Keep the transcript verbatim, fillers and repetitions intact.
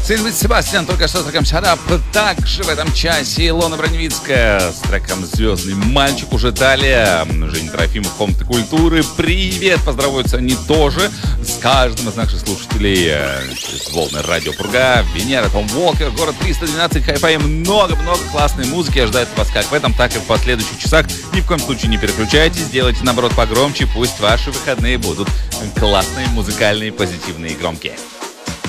Сильвий Себастьян только что с треком Shut Up. Также в этом часе Илона Броневицкая с треком «Звездный мальчик». Уже далее Женя Трофимов, Комната культуры. Привет! Поздороваются они тоже с каждым из наших слушателей. С волны Радио Пурга, Венера, Том Уолкер, Город триста двенадцать, Хай-Фай. Много-много классной музыки ожидает вас как в этом, так и в последующих часах. Ни в коем случае не переключайтесь, делайте наоборот погромче. Пусть ваши выходные будут классные, музыкальные, позитивные и громкие.